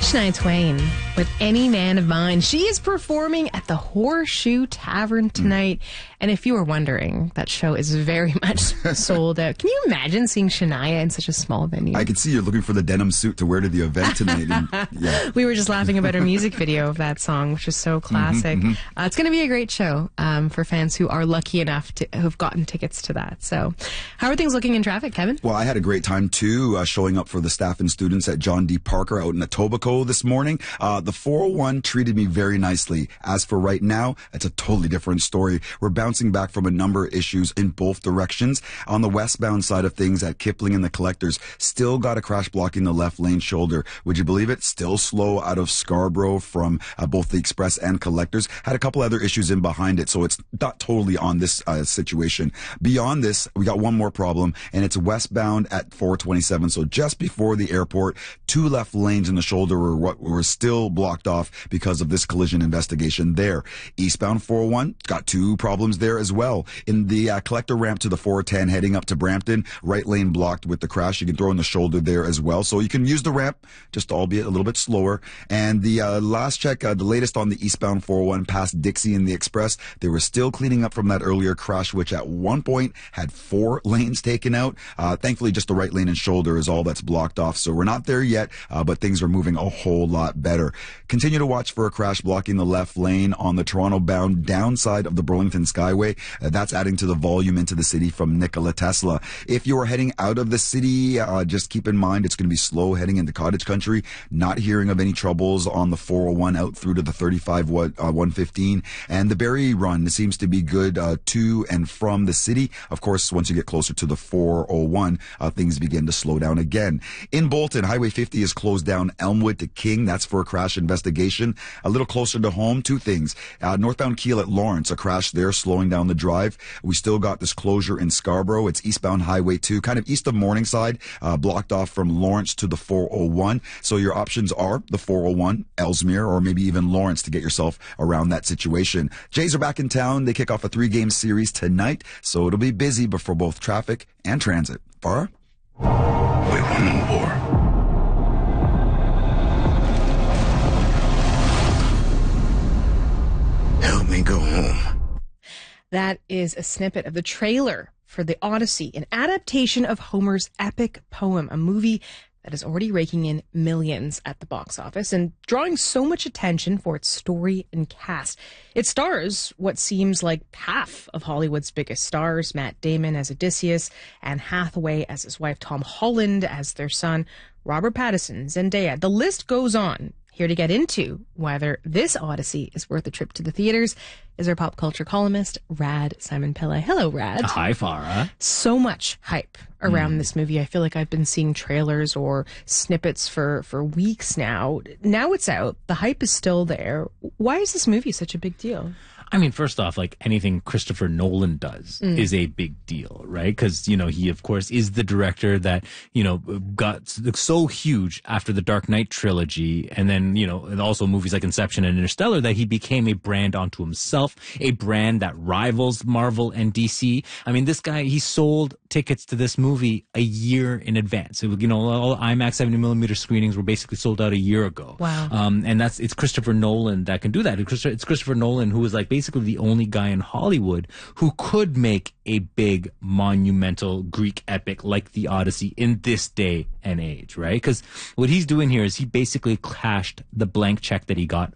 Shania Twain with Any Man of Mine. She is performing at the Horseshoe Tavern tonight. And if you were wondering, that show is very much sold out. Can you imagine seeing Shania in such a small venue? I can see you're looking for the denim suit to wear to the event tonight. And, yeah. We were just laughing about her music video of that song, which is so classic. It's going to be a great show for fans who are lucky enough to have gotten tickets to that. So how are things looking in traffic, Kevin? Well, I had a great time, too, showing up for the staff and students at John D. Parker out in Etobicoke this morning. The 401 treated me very nicely. As for right now, it's a totally different story. We're bouncing back from a number of issues in both directions. On the westbound side of things at Kipling and the Collectors, still got a crash blocking the left lane shoulder. Would you believe it? Still slow out of Scarborough from both the Express and Collectors. Had a couple other issues in behind it, so it's not totally on this situation. Beyond this, we got one more problem, and it's westbound at 427. So just before the airport, two left lanes in the shoulder were still blocked off because of this collision investigation there. Eastbound 401 got two problems there as well. In the Collector ramp to the 410 heading up to Brampton, right lane blocked with the crash. You can throw in the shoulder there as well. So you can use the ramp, just albeit a little bit slower. And the last check, the latest on the eastbound 401 past Dixie and the Express, they were still cleaning up from that earlier crash, which at one point had 4 lanes taken out. Thankfully, just the right lane and shoulder is all that's blocked off. So we're not there yet, but things are moving a whole lot better. Continue to watch for a crash blocking the left lane on the Toronto-bound downside of the Burlington Skyway. That's adding to the volume into the city from Nikola Tesla. If you are heading out of the city, just keep in mind it's going to be slow heading into Cottage Country. Not hearing of any troubles on the 401 out through to the 115. And the Barrie Run seems to be good to and from the city. Of course, once you get closer to the 401, things begin to slow down again. In Bolton, Highway 50 is closed down Elmwood to King. That's for a crash investigation. A little closer to home, two things. Northbound Kiel at Lawrence, a crash there slowing down the drive. We still got this closure in Scarborough. It's eastbound Highway 2, kind of east of Morningside, blocked off from Lawrence to the 401. So your options are the 401, Ellesmere, or maybe even Lawrence to get yourself around that situation. Jays are back in town. They kick off a 3-game series tonight, so it'll be busy for both traffic and transit. Farah? We won the war. Help me go home. That is a snippet of the trailer for The Odyssey, an adaptation of Homer's epic poem, a movie that is already raking in millions at the box office and drawing so much attention for its story and cast. It stars what seems like half of Hollywood's biggest stars, Matt Damon as Odysseus, Anne Hathaway as his wife, Tom Holland as their son, Robert Pattinson, Zendaya. The list goes on. Here to get into whether this Odyssey is worth a trip to the theaters is our pop culture columnist, Rad Simon Pillay. Hello, Rad. Hi, Farah. So much hype around this movie. I feel like I've been seeing trailers or snippets for weeks now. Now it's out. The hype is still there. Why is this movie such a big deal? I mean, first off, like anything Christopher Nolan does is a big deal, right? Because, you know, he, of course, is the director that, you know, got so huge after the Dark Knight trilogy. And then, you know, and also movies like Inception and Interstellar that he became a brand unto himself, a brand that rivals Marvel and DC. I mean, this guy, he sold tickets to this movie a year in advance. It was, you know, all IMAX 70mm screenings were basically sold out a year ago. Wow. And it's Christopher Nolan that can do that. It's Christopher Nolan who is like basically the only guy in Hollywood who could make a big monumental Greek epic like the Odyssey in this day and age, right? Because what he's doing here is he basically cashed the blank check that he got